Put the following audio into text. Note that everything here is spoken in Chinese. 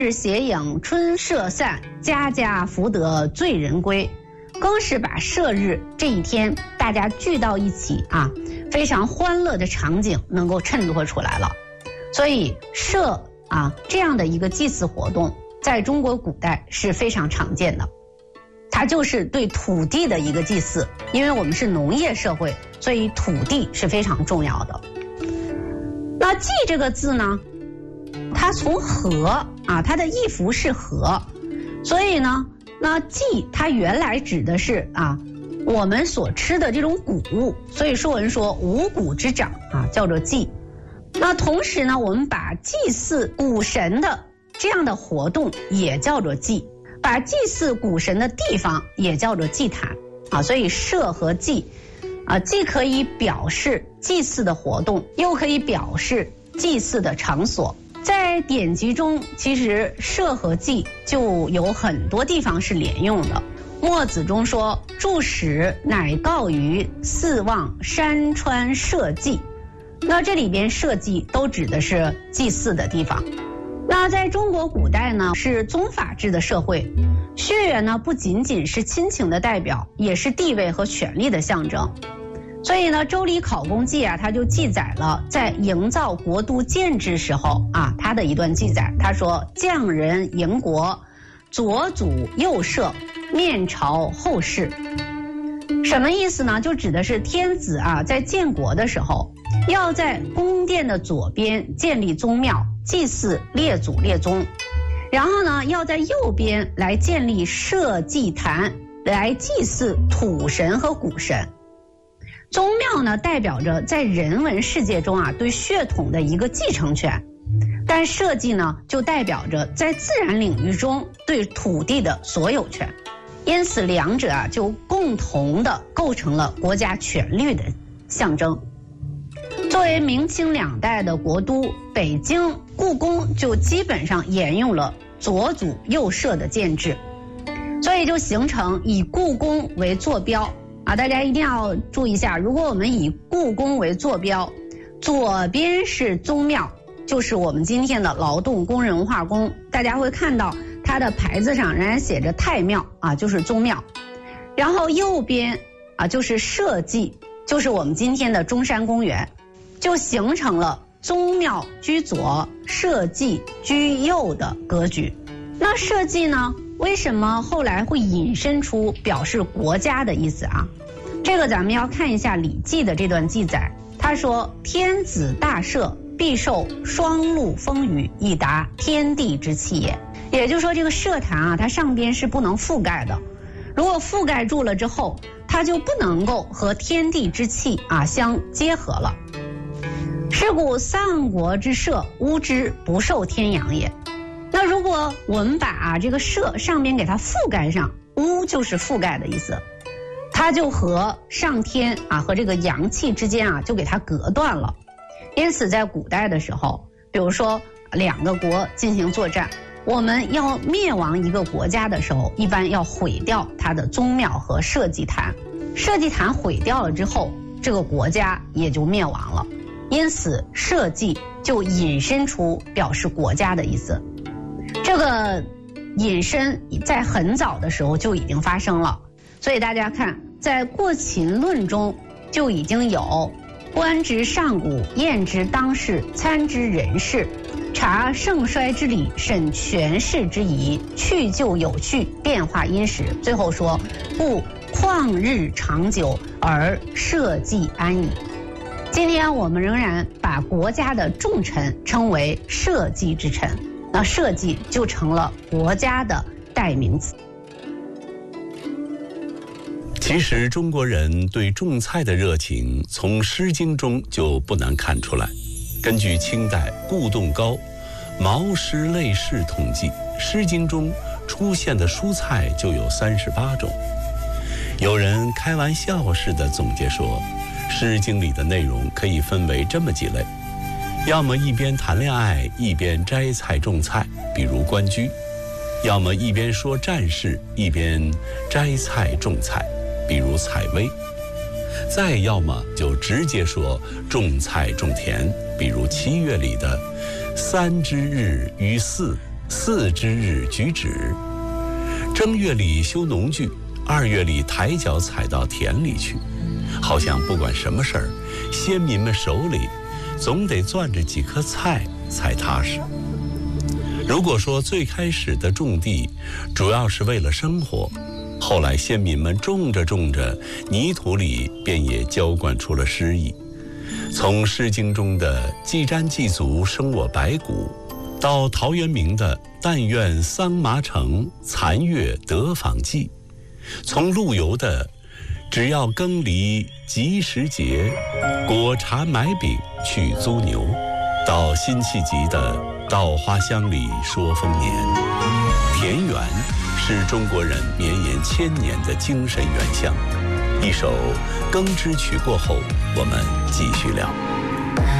日斜影春社散，家家福得醉人归。更是把社日这一天大家聚到一起啊，非常欢乐的场景能够衬托出来了。所以社啊这样的一个祭祀活动，在中国古代是非常常见的。它就是对土地的一个祭祀，因为我们是农业社会，所以土地是非常重要的。那祭这个字呢，它从禾啊，它的义符是禾，所以呢，那祭它原来指的是啊我们所吃的这种谷物，所以说文说五谷之长啊，叫做祭。那同时呢，我们把祭祀谷神的这样的活动也叫做祭，把祭祀谷神的地方也叫做祭坛啊，所以社和祭啊，既可以表示祭祀的活动，又可以表示祭祀的场所。在典籍中，其实社和祭就有很多地方是连用的。墨子中说：“注史乃告于四望山川社稷。”那这里边社稷都指的是祭祀的地方。那在中国古代呢，是宗法制的社会，血缘呢不仅仅是亲情的代表，也是地位和权力的象征。所以呢，《周礼考功记》啊，它就记载了在营造国都建制时候啊，它的一段记载。他说：“匠人营国，左祖右社，面朝后室。”什么意思呢？就指的是天子啊，在建国的时候，要在宫殿的左边建立宗庙，祭祀列祖列宗，然后呢，要在右边来建立社稷坛，来祭祀土神和谷神。宗庙呢，代表着在人文世界中啊对血统的一个继承权，但社稷呢，就代表着在自然领域中对土地的所有权。因此，两者啊就共同的构成了国家权力的象征。作为明清两代的国都，北京故宫就基本上沿用了左祖右社的建制，所以就形成以故宫为坐标啊。大家一定要注意一下，如果我们以故宫为坐标，左边是宗庙，就是我们今天的劳动工人文化宫，大家会看到它的牌子上仍然写着太庙啊，就是宗庙。然后右边啊就是社稷，就是我们今天的中山公园，就形成了宗庙居左，社稷居右的格局。那社稷呢，为什么后来会引申出表示国家的意思啊？这个咱们要看一下《礼记》的这段记载。他说：“天子大社，必受双陆风雨，以达天地之气也。”也就是说，这个社坛啊，它上边是不能覆盖的。如果覆盖住了之后，它就不能够和天地之气啊相结合了。是故丧国之社，巫之不受天养也。那如果我们把这个社上边给它覆盖上，巫就是覆盖的意思，它就和上天啊和这个阳气之间啊就给它隔断了。因此在古代的时候，比如说两个国进行作战，我们要灭亡一个国家的时候，一般要毁掉它的宗庙和社稷坛。社稷坛毁掉了之后，这个国家也就灭亡了。因此社稷就引申出表示国家的意思。这个引申在很早的时候就已经发生了，所以大家看，在《过秦论》中就已经有观之上古，验之当世，参之人事，察盛衰之理，审权势之宜，去旧有序，变化因时。最后说：“故旷日长久，而社稷安矣。”今天我们仍然把国家的重臣称为社稷之臣，那社稷就成了国家的代名词。 其实中国人对种菜的热情，从《诗经》中就不难看出来。根据清代顾栋高《毛诗类释》统计，《诗经》中出现的蔬菜就有38种。有人开玩笑似的总结说，《诗经》里的内容可以分为这么几类：要么一边谈恋爱一边摘菜种菜，比如关雎；要么一边说战事一边摘菜种菜，比如采薇；再要么就直接说种菜种田，比如7月里的“三之日于四， 4之日举止。正月里修农具，2月里抬脚踩到田里去，好像不管什么事儿，先民们手里总得攥着几颗菜才踏实。如果说最开始的种地主要是为了生活，后来先民们种着种着，泥土里便也浇灌出了诗意。从《诗经》中的既瞻既足，生我白骨，到陶渊明的但愿桑麻成，残月得访季，从陆游的只要耕犁及时节，果茶买饼去租牛，到辛弃疾的稻花香里说丰年。田园是中国人绵延千年的精神原乡。一首《耕织曲》过后，我们继续聊。